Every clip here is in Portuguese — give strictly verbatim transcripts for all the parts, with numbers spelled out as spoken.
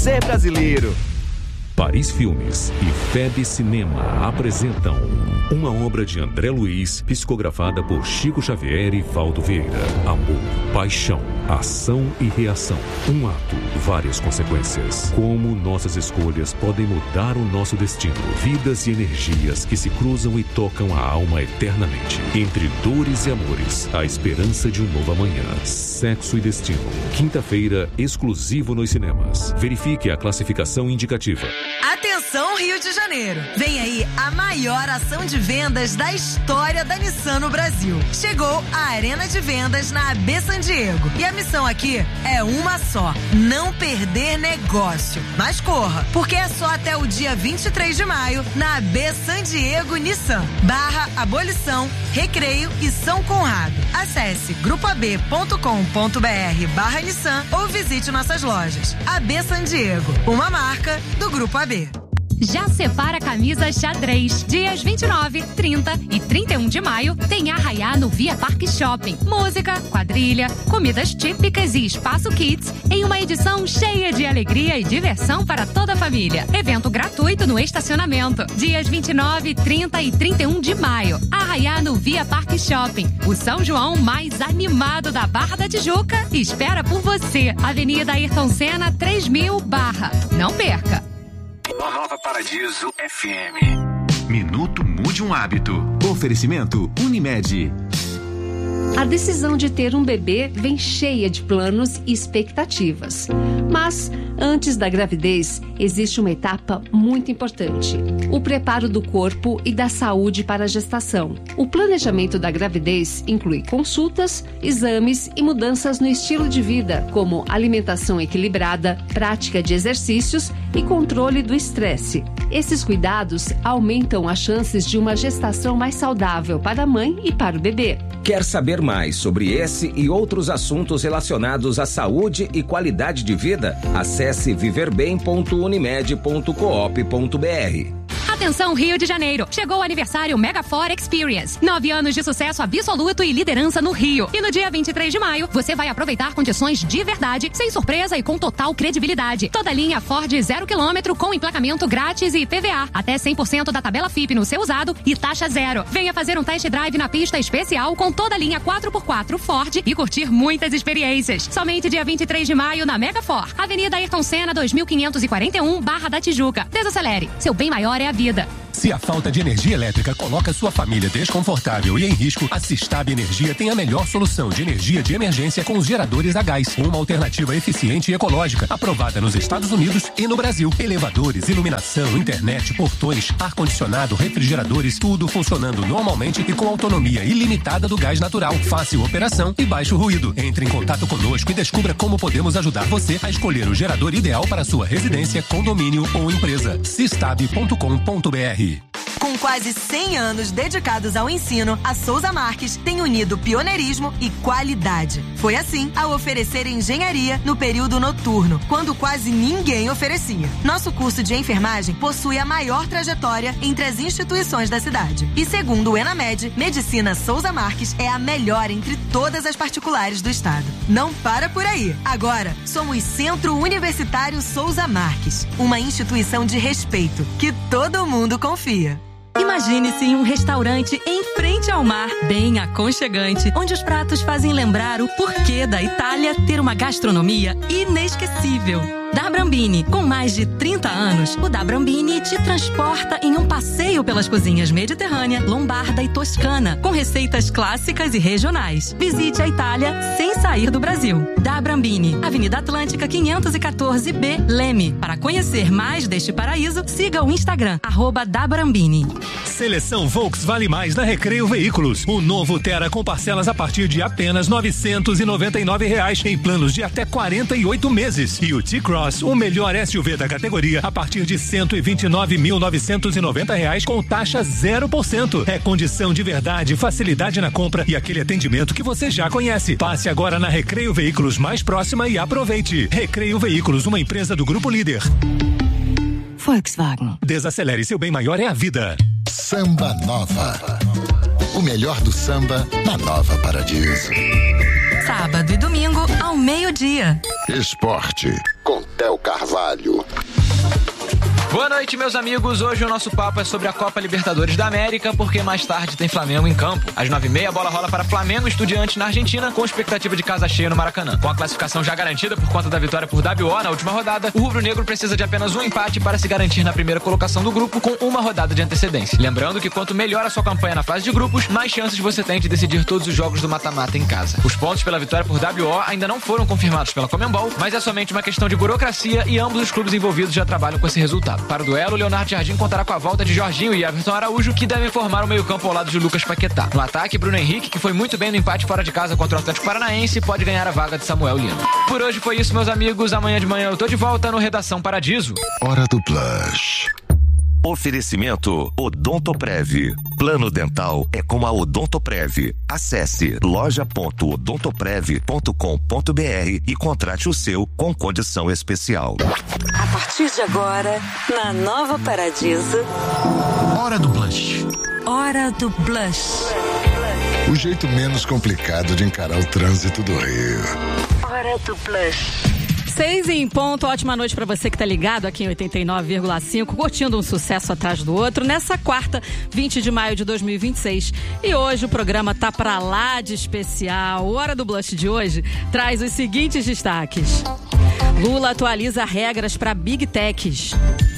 Ser brasileiro. Paris Filmes e F E B Cinema apresentam uma obra de André Luiz, psicografada por Chico Xavier e Valdo Vieira. Amor, paixão, ação e reação. Um ato, várias consequências. Como nossas escolhas podem mudar o nosso destino. Vidas e energias que se cruzam e tocam a alma eternamente. Entre dores e amores, a esperança de um novo amanhã. Sexo e Destino. Quinta-feira, exclusivo nos cinemas. Verifique a classificação indicativa. Atenção, Rio de Janeiro! Vem aí a maior ação de vendas da história da Nissan no Brasil. Chegou a Arena de Vendas na A B San Diego. E a missão aqui é uma só: não perder negócio. Mas corra, porque é só até o dia vinte e três de maio na A B San Diego Nissan, barra Abolição, Recreio e São Conrado. Acesse grupo a b ponto com ponto b r barra Nissan ou visite nossas lojas. A B San Diego, uma marca do Grupo A B. Já separa a camisa xadrez. Dias vinte e nove, trinta e trinta e um de maio tem Arraiá no Via Parque Shopping. Música, quadrilha, comidas típicas e espaço kids em uma edição cheia de alegria e diversão para toda a família. Evento gratuito no estacionamento. Dias vinte e nove, trinta e trinta e um de maio. Arraiá no Via Parque Shopping. O São João mais animado da Barra da Tijuca espera por você. Avenida Ayrton Senna três mil barra. Não perca! Nova Paradiso F M. Minuto Mude um Hábito. Oferecimento Unimed. A decisão de ter um bebê vem cheia de planos e expectativas. Mas, antes da gravidez, existe uma etapa muito importante: o preparo do corpo e da saúde para a gestação. O planejamento da gravidez inclui consultas, exames e mudanças no estilo de vida, como alimentação equilibrada, prática de exercícios e controle do estresse. Esses cuidados aumentam as chances de uma gestação mais saudável para a mãe e para o bebê. Quer saber mais sobre esse e outros assuntos relacionados à saúde e qualidade de vida? Acesse viver bem ponto unimed ponto coop ponto b r. Atenção, Rio de Janeiro! Chegou o aniversário Megafor Experience. Nove anos de sucesso absoluto e liderança no Rio. E no dia vinte e três de maio, você vai aproveitar condições de verdade, sem surpresa e com total credibilidade. Toda linha Ford zero quilômetro com emplacamento grátis e I P V A. Até cem por cento da tabela F I P no seu usado e taxa zero. Venha fazer um test drive na pista especial com toda a linha quatro por quatro Ford e curtir muitas experiências. Somente dia vinte e três de maio na Megafor. Avenida Ayrton Senna dois mil quinhentos e quarenta e um, Barra da Tijuca. Desacelere. Seu bem maior é a vida. Se a falta de energia elétrica coloca sua família desconfortável e em risco, a Sistab Energia tem a melhor solução de energia de emergência com os geradores a gás. Uma alternativa eficiente e ecológica, aprovada nos Estados Unidos e no Brasil. Elevadores, iluminação, internet, portões, ar-condicionado, refrigeradores, tudo funcionando normalmente e com autonomia ilimitada do gás natural. Fácil operação e baixo ruído. Entre em contato conosco e descubra como podemos ajudar você a escolher o gerador ideal para sua residência, condomínio ou empresa. sistab ponto com ponto b r. Com quase cem anos dedicados ao ensino, a Souza Marques tem unido pioneirismo e qualidade. Foi assim ao oferecer engenharia no período noturno, quando quase ninguém oferecia. Nosso curso de enfermagem possui a maior trajetória entre as instituições da cidade. E segundo o Enamed, Medicina Souza Marques é a melhor entre todas as particulares do estado. Não para por aí. Agora, somos Centro Universitário Souza Marques, uma instituição de respeito que todo mundo confia. Imagine-se em um restaurante em frente ao mar, bem aconchegante, onde os pratos fazem lembrar o porquê da Itália ter uma gastronomia inesquecível. Da Brambini, com mais de trinta anos, o Da Brambini te transporta em um passeio pelas cozinhas mediterrânea, lombarda e toscana, com receitas clássicas e regionais. Visite a Itália sem sair do Brasil. Da Brambini, Avenida Atlântica quinhentos e quatorze B, Leme. Para conhecer mais deste paraíso, siga o Instagram, arroba Da Brambini. Seleção Volks Vale Mais na Recreio Veículos. O novo Tera com parcelas a partir de apenas novecentos e noventa e nove reais em planos de até quarenta e oito meses. E o T-Cross, o melhor S U V da categoria, a partir de cento e vinte e nove mil novecentos e noventa reais com taxa zero por cento. É condição de verdade, facilidade na compra e aquele atendimento que você já conhece. Passe agora na Recreio Veículos mais próxima e aproveite. Recreio Veículos, uma empresa do Grupo Líder. Volkswagen. Desacelere, seu bem maior é a vida. Samba Nova. O melhor do samba na Nova Paradiso. Sábado e domingo ao meio-dia. Esporte com Del Carvalho. Boa noite, meus amigos. Hoje o nosso papo é sobre a Copa Libertadores da América, porque mais tarde tem Flamengo em campo. Às nove e meia, a bola rola para Flamengo e Estudiantes na Argentina, com expectativa de casa cheia no Maracanã. Com a classificação já garantida por conta da vitória por W O na última rodada, o rubro-negro precisa de apenas um empate para se garantir na primeira colocação do grupo, com uma rodada de antecedência. Lembrando que quanto melhor a sua campanha na fase de grupos, mais chances você tem de decidir todos os jogos do mata-mata em casa. Os pontos pela vitória por W O ainda não foram confirmados pela Conmebol, mas é somente uma questão de burocracia e ambos os clubes envolvidos já trabalham com esse resultado. Para o duelo, Leonardo Jardim contará com a volta de Jorginho e Everton Araújo, que devem formar o meio-campo ao lado de Lucas Paquetá. No ataque, Bruno Henrique, que foi muito bem no empate fora de casa contra o Atlético Paranaense, pode ganhar a vaga de Samuel Lino. Por hoje foi isso, meus amigos. Amanhã de manhã eu tô de volta no Redação Paradiso. Hora do Blush. Oferecimento Odontoprev. Plano dental é com a Odontoprev. Acesse loja ponto odontoprev ponto com ponto b r e contrate o seu com condição especial. A partir de agora, na Nova Paradiso, Hora do Blush. Hora do Blush. O jeito menos complicado de encarar o trânsito do Rio. Hora do Blush. Seis em ponto, ótima noite pra você que tá ligado aqui em oitenta e nove vírgula cinco, curtindo um sucesso atrás do outro, nessa quarta, vinte de maio de dois mil e vinte e seis. E hoje o programa tá pra lá de especial. O Hora do Blush de hoje traz os seguintes destaques. Lula atualiza regras para Big Techs.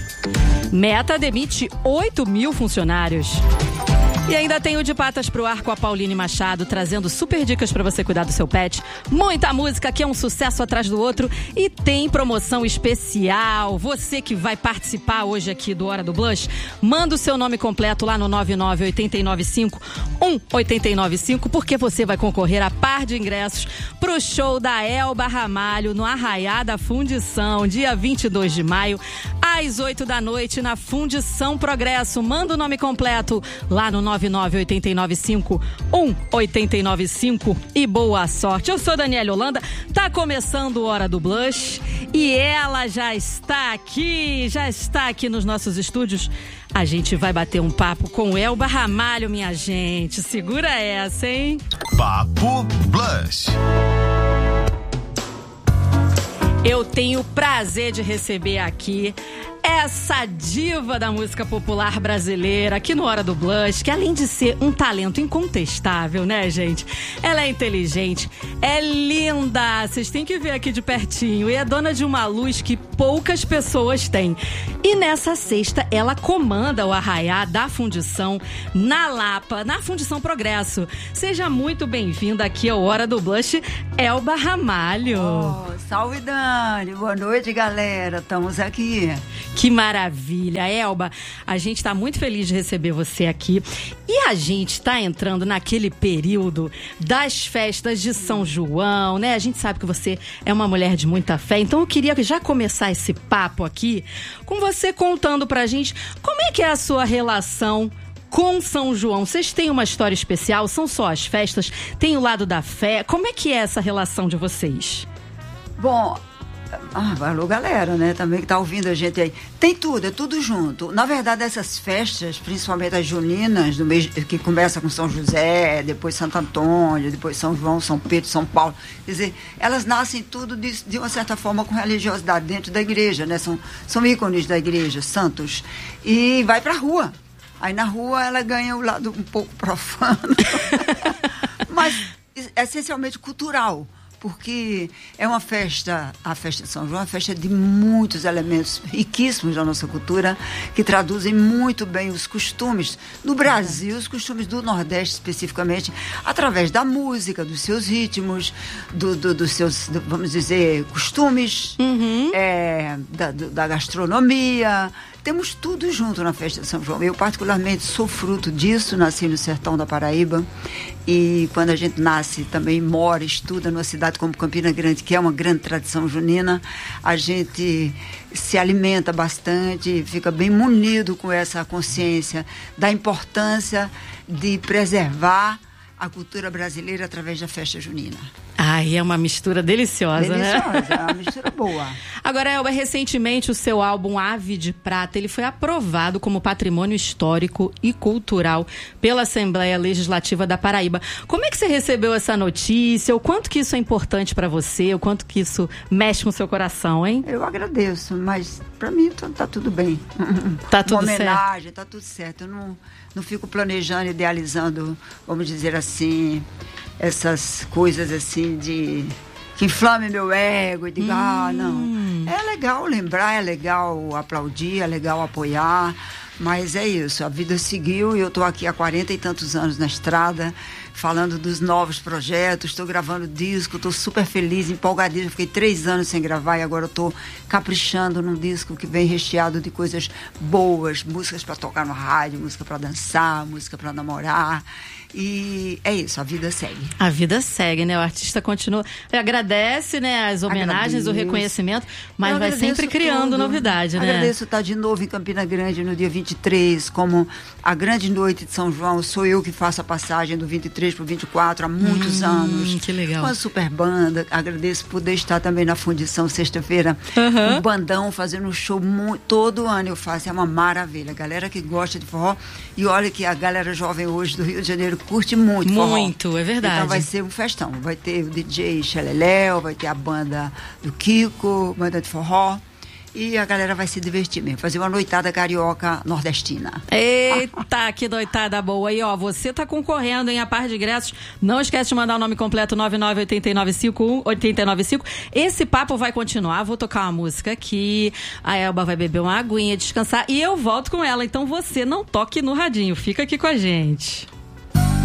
Meta demite oito mil funcionários. E ainda tem o De Patas pro Ar com a Pauline Machado, trazendo super dicas para você cuidar do seu pet. Muita música, que é um sucesso atrás do outro. E tem promoção especial. Você que vai participar hoje aqui do Hora do Blush, manda o seu nome completo lá no nove nove oito nove cinco um oito nove cinco, porque você vai concorrer a par de ingressos pro show da Elba Ramalho no Arraiá da Fundição, dia vinte e dois de maio, às oito da noite, na Fundição Progresso. Manda o nome completo lá no nove nove oito nove cinco um oito nove cinco e boa sorte. Eu sou Daniele Holanda, tá começando o Hora do Blush e ela já está aqui, já está aqui nos nossos estúdios. A gente vai bater um papo com Elba Ramalho, minha gente. Segura essa, hein? Papo Blush. Eu tenho o prazer de receber aqui essa diva da música popular brasileira aqui no Hora do Blush, que além de ser um talento incontestável, né, gente? Ela é inteligente, é linda, vocês têm que ver aqui de pertinho, e é dona de uma luz que poucas pessoas têm. E nessa sexta, ela comanda o Arraiá da Fundição na Lapa, na Fundição Progresso. Seja muito bem-vinda aqui ao Hora do Blush, Elba Ramalho. Oh, salve, Dani. Boa noite, galera. Estamos aqui. Que maravilha, Elba. A gente está muito feliz de receber você aqui. E a gente está entrando naquele período das festas de São João, né? A gente sabe que você é uma mulher de muita fé. Então eu queria já começar esse papo aqui com você contando pra gente como é que é a sua relação com São João. Vocês têm uma história especial? São só as festas? Tem o lado da fé? Como é que é essa relação de vocês? Bom... Ah, alô, galera, né? Também que tá ouvindo a gente aí. Tem tudo, é tudo junto. Na verdade, essas festas, principalmente as juninas, do mês, que começa com São José, depois Santo Antônio, depois São João, São Pedro, São Paulo. Quer dizer, elas nascem tudo de, de uma certa forma com religiosidade dentro da igreja, né? São, são ícones da igreja, santos. E vai pra rua. Aí na rua ela ganha o lado um pouco profano, mas essencialmente cultural. Porque é uma festa, a festa de São João, é uma festa de muitos elementos riquíssimos da nossa cultura, que traduzem muito bem os costumes do Brasil, os costumes do Nordeste especificamente, através da música, dos seus ritmos, do, do, dos seus, do, vamos dizer, costumes, uhum. é, da, do, da gastronomia. Temos tudo junto na festa de São João. Eu, particularmente, sou fruto disso, nasci no sertão da Paraíba. E quando a gente nasce, também mora, estuda numa cidade como Campina Grande, que é uma grande tradição junina, a gente se alimenta bastante, fica bem munido com essa consciência da importância de preservar a cultura brasileira através da festa junina. Ai, é uma mistura deliciosa, Deliciosa, né? é uma mistura boa. Agora, Elba, recentemente o seu álbum Ave de Prata, ele foi aprovado como patrimônio histórico e cultural pela Assembleia Legislativa da Paraíba. Como é que você recebeu essa notícia? O quanto que isso é importante para você? O quanto que isso mexe com o seu coração, hein? Eu agradeço, mas para mim tá, tá tudo bem. Tá tudo Uma homenagem, certo. tá tudo certo. Eu não, não fico planejando, idealizando, vamos dizer assim, essas coisas assim de... que inflame meu ego e diga, hum. ah, não. É legal lembrar, é legal aplaudir, é legal apoiar, mas é isso, a vida seguiu e eu estou aqui há quarenta e tantos anos na estrada, falando dos novos projetos, estou gravando disco, estou super feliz, empolgadíssima, fiquei três anos sem gravar e agora estou caprichando num disco que vem recheado de coisas boas, músicas para tocar no rádio, música para dançar, música para namorar. E é isso, a vida segue. A vida segue, né? O artista continua. Agradece, né, as homenagens, agradeço. O reconhecimento, mas vai sempre criando tudo. Novidade, né? Agradeço estar de novo em Campina Grande no dia vinte e três, como a grande noite de São João. Sou eu que faço a passagem do vinte e três para o vinte e quatro há muitos hum, anos. Que legal. Com a super banda. Agradeço poder estar também na Fundição sexta-feira. Uhum. Um bandão fazendo um show muito, todo ano eu faço. É uma maravilha. Galera que gosta de forró. E olha que a galera jovem hoje do Rio de Janeiro curte muito forró. Muito, é verdade. Então vai ser um festão. Vai ter o D J Xeleléu, vai ter a banda do Kiko, banda de forró. E a galera vai se divertir mesmo. Fazer uma noitada carioca nordestina. Eita, que noitada boa. E ó, você tá concorrendo em a par de ingressos. Não esquece de mandar o nome completo nove nove oito nove cinco um oito nove cinco. Esse papo vai continuar. Vou tocar uma música aqui. A Elba vai beber uma aguinha, descansar. E eu volto com ela. Então você não toque no radinho. Fica aqui com a gente.